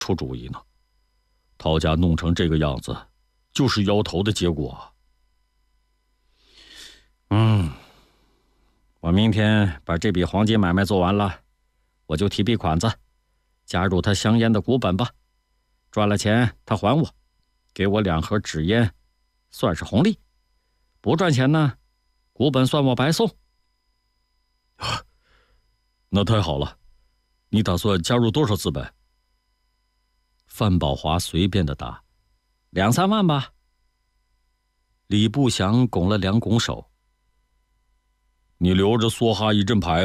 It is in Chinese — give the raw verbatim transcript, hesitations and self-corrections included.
出主意呢？陶家弄成这个样子，就是摇头的结果。嗯，我明天把这笔黄金买卖做完了，我就提笔款子，加入他香烟的股本吧。赚了钱他还我，给我两盒纸烟，算是红利。不赚钱呢，股本算我白送。啊，那太好了，你打算加入多少资本？范宝华随便的答：“两三万吧。”李步祥拱了两拱手：“你留着梭哈一阵牌。”